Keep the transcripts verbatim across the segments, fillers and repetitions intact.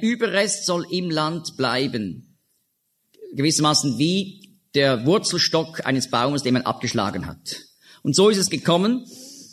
Überrest soll im Land bleiben. Gewissermaßen wie der Wurzelstock eines Baumes, den man abgeschlagen hat. Und so ist es gekommen.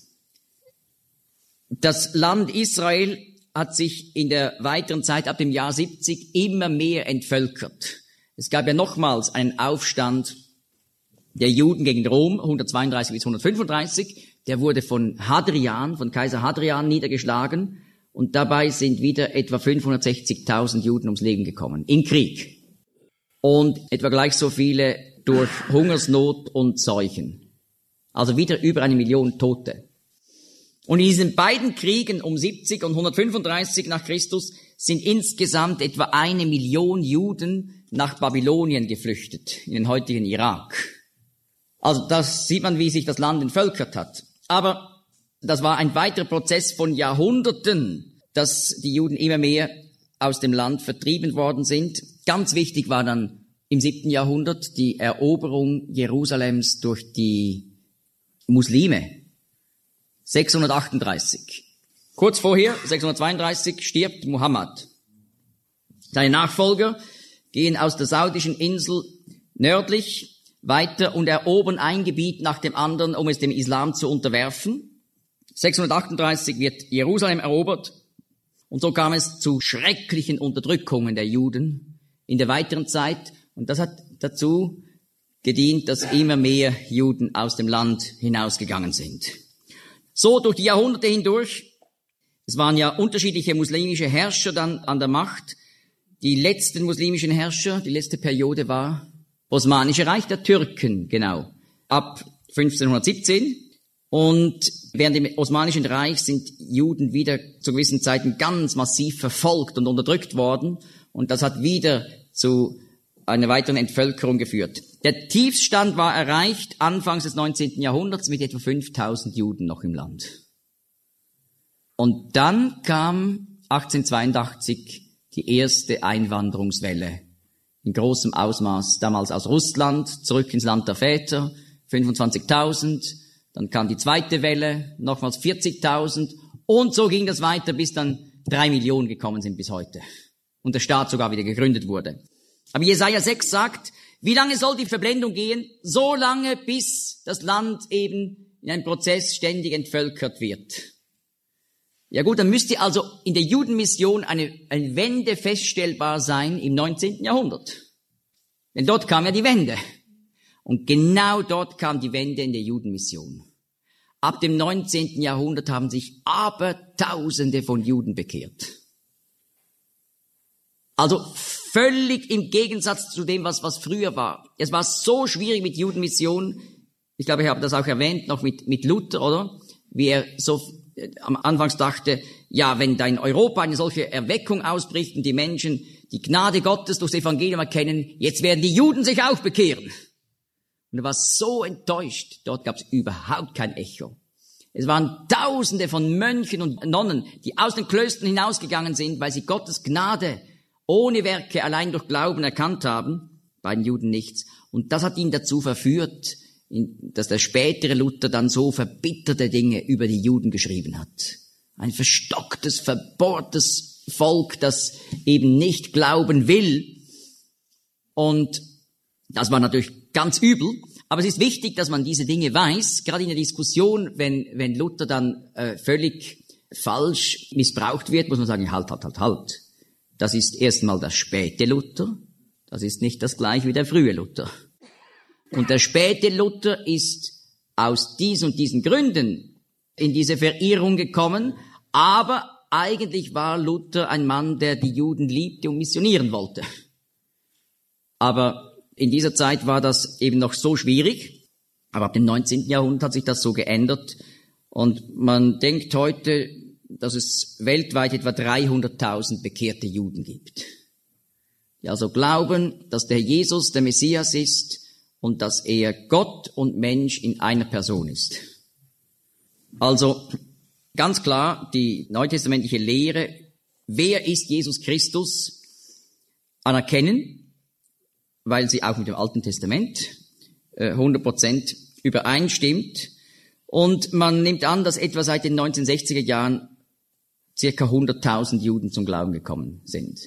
Das Land Israel hat sich in der weiteren Zeit ab dem Jahr siebzig immer mehr entvölkert. Es gab ja nochmals einen Aufstand der Juden gegen Rom, hundertzweiunddreißig bis hundertfünfunddreißig. Der wurde von Hadrian, von Kaiser Hadrian niedergeschlagen. Und dabei sind wieder etwa fünfhundertsechzigtausend Juden ums Leben gekommen, im Krieg. Und etwa gleich so viele durch Hungersnot und Seuchen. Also wieder über eine Million Tote. Und in diesen beiden Kriegen um siebzig und hundertfünfunddreißig nach Christus sind insgesamt etwa eine Million Juden nach Babylonien geflüchtet, in den heutigen Irak. Also das sieht man, wie sich das Land entvölkert hat. Aber das war ein weiterer Prozess von Jahrhunderten, dass die Juden immer mehr aus dem Land vertrieben worden sind. Ganz wichtig war dann im siebten Jahrhundert die Eroberung Jerusalems durch die Muslime. sechshundertachtunddreißig. Kurz vorher, sechshundertzweiunddreißig, stirbt Muhammad. Seine Nachfolger gehen aus der saudischen Insel nördlich weiter und erobern ein Gebiet nach dem anderen, um es dem Islam zu unterwerfen. sechshundertachtunddreißig wird Jerusalem erobert und so kam es zu schrecklichen Unterdrückungen der Juden in der weiteren Zeit. Und das hat dazu gedient, dass immer mehr Juden aus dem Land hinausgegangen sind. So durch die Jahrhunderte hindurch, es waren ja unterschiedliche muslimische Herrscher dann an der Macht. Die letzten muslimischen Herrscher, die letzte Periode war Osmanische Reich der Türken, genau, ab fünfzehnhundertsiebzehn. Und während dem Osmanischen Reich sind Juden wieder zu gewissen Zeiten ganz massiv verfolgt und unterdrückt worden. Und das hat wieder zu einer weiteren Entvölkerung geführt. Der Tiefstand war erreicht anfangs des neunzehnten Jahrhunderts mit etwa fünftausend Juden noch im Land. Und dann kam achtzehnhundertzweiundachtzig die erste Einwanderungswelle in großem Ausmaß, damals aus Russland, zurück ins Land der Väter, fünfundzwanzigtausend, dann kam die zweite Welle, nochmals vierzigtausend und so ging das weiter, bis dann drei Millionen gekommen sind bis heute und der Staat sogar wieder gegründet wurde. Aber Jesaja sechs sagt, wie lange soll die Verblendung gehen? So lange, bis das Land eben in einem Prozess ständig entvölkert wird. Ja gut, dann müsste also in der Judenmission eine, eine Wende feststellbar sein im neunzehnten Jahrhundert. Denn dort kam ja die Wende. Und genau dort kam die Wende in der Judenmission. Ab dem neunzehnten Jahrhundert haben sich Abertausende von Juden bekehrt. Also völlig im Gegensatz zu dem, was, was früher war. Es war so schwierig mit Judenmission. Ich glaube, ich habe das auch erwähnt, noch mit, mit Luther, oder? Wie er so am Anfangs dachte, ja, wenn da in Europa eine solche Erweckung ausbricht und die Menschen die Gnade Gottes durch das Evangelium erkennen, jetzt werden die Juden sich auch bekehren. Und er war so enttäuscht, dort gab es überhaupt kein Echo. Es waren Tausende von Mönchen und Nonnen, die aus den Klöstern hinausgegangen sind, weil sie Gottes Gnade ohne Werke allein durch Glauben erkannt haben, bei den Juden nichts. Und das hat ihn dazu verführt, dass der spätere Luther dann so verbitterte Dinge über die Juden geschrieben hat. Ein verstocktes, verbohrtes Volk, das eben nicht glauben will. Und das war natürlich ganz übel. Aber es ist wichtig, dass man diese Dinge weiß, gerade in der Diskussion, wenn, wenn Luther dann äh, völlig falsch missbraucht wird, muss man sagen, halt, halt, halt, halt. Das ist erstmal das späte Luther. Das ist nicht das gleiche wie der frühe Luther. Und der späte Luther ist aus diesen und diesen Gründen in diese Verirrung gekommen, aber eigentlich war Luther ein Mann, der die Juden liebte und missionieren wollte. Aber in dieser Zeit war das eben noch so schwierig, aber ab dem neunzehnten Jahrhundert hat sich das so geändert und man denkt heute, dass es weltweit etwa dreihunderttausend bekehrte Juden gibt, die also glauben, dass der Jesus der Messias ist und dass er Gott und Mensch in einer Person ist. Also ganz klar die neutestamentliche Lehre, wer ist Jesus Christus, anerkennen, weil sie auch mit dem Alten Testament äh, hundert Prozent übereinstimmt. Und man nimmt an, dass etwa seit den neunzehnhundertsechziger Jahren circa hunderttausend Juden zum Glauben gekommen sind.